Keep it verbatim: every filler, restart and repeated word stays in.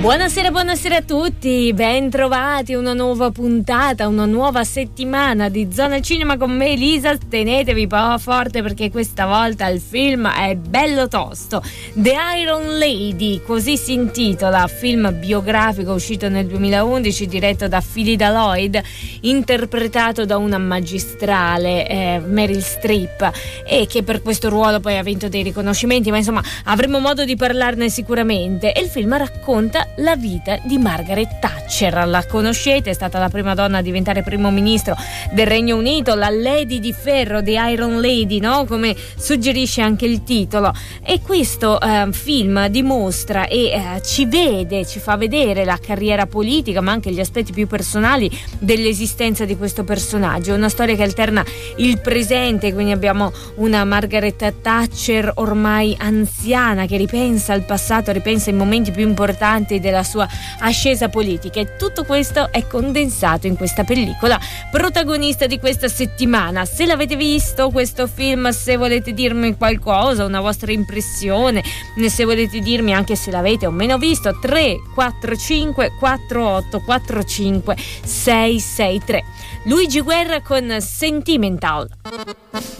Buonasera, buonasera a tutti, ben trovati, una nuova puntata, una nuova settimana di Zona Cinema con me Elisa. Tenetevi un po' forte perché questa volta il film è bello tosto. The Iron Lady, così si intitola, film biografico uscito nel duemilaundici, diretto da Phyllida Lloyd, interpretato da una magistrale, eh, Meryl Streep, e che per questo ruolo poi ha vinto dei riconoscimenti, ma insomma avremo modo di parlarne sicuramente. E il film racconta la vita di Margaret Thatcher. La conoscete, è stata la prima donna a diventare primo ministro del Regno Unito, la Lady di Ferro, The Iron Lady, no? Come suggerisce anche il titolo. E questo eh, film dimostra e eh, ci vede, ci fa vedere la carriera politica, ma anche gli aspetti più personali dell'esistenza di questo personaggio. Una storia che alterna il presente, quindi abbiamo una Margaret Thatcher ormai anziana che ripensa al passato, ripensa ai momenti più importanti della sua ascesa politica, e tutto questo è condensato in questa pellicola protagonista di questa settimana. Se l'avete visto questo film, se volete dirmi qualcosa, una vostra impressione, se volete dirmi anche se l'avete o meno visto, tre quattro cinque quattro otto quattro cinque sei sei tre. Luigi Guerra con Sentimental.